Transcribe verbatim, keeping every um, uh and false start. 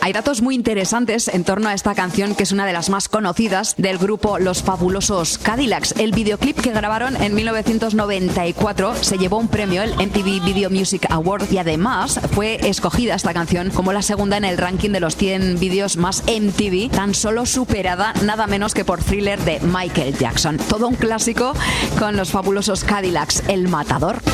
Hay datos muy interesantes en torno a esta canción, que es una de las más conocidas del grupo Los Fabulosos Cadillacs. El videoclip que grabaron en mil novecientos noventa y cuatro se llevó un premio, el M T V Video Music Award, y además fue escogida esta canción como la segunda en el ranking de los cien vídeos más M T V, tan solo superada nada menos que por Thriller de Michael Jackson. Todo un clásico con Los Fabulosos Cadillacs, El Matador.